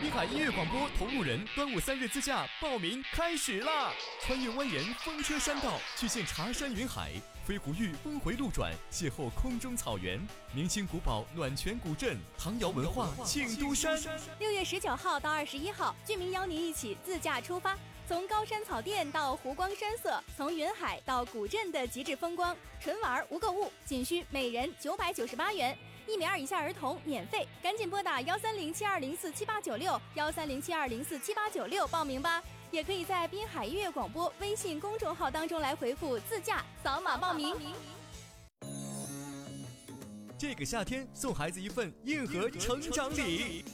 滨海音乐广播同路人端午3日自驾报名开始啦！穿越蜿蜒风车山道，去见茶山云海，飞狐峪峰回路转，邂逅空中草原，明清古堡暖泉古镇，唐窑文化庆都山。 6月19号到21号，居民邀您一起自驾出发，从高山草甸到湖光山色，从云海到古镇的极致风光，纯玩无购物，仅需每人998元，1米2以下儿童免费，赶紧拨打13072047896，13072047896报名吧。也可以在滨海音乐广播微信公众号当中来回复自驾，扫码报名。 这个夏天送孩子一份硬核成长礼。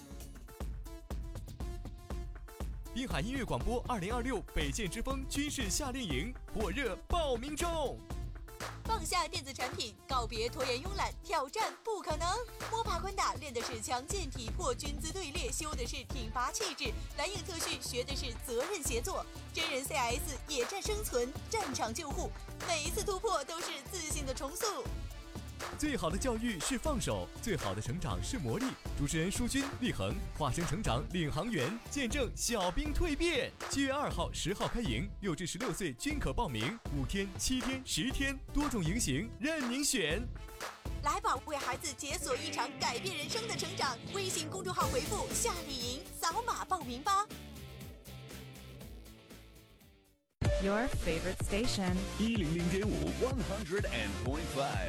滨海音乐广播2026北建之风军事夏令营火热报名中。 放下电子产品，告别拖延慵懒，挑战不可能。摸爬滚打练的是强健体魄，军姿队列修的是挺拔气质，蓝影特训学的是责任协作，真人 CS 野战生存，战场救护，每一次突破都是自信的重塑。 最好的教育是放手，最好的成长是磨砺。主持人舒军、立恒化身成长领航员，见证小兵蜕变。7月2号、10号开营，6至16岁均可报名，5天、7天、10天，多种营型任您选。 来吧，为孩子解锁一场改变人生的成长。微信公众号回复夏令营，扫码报名吧。 Your favorite station. 100.5 100.5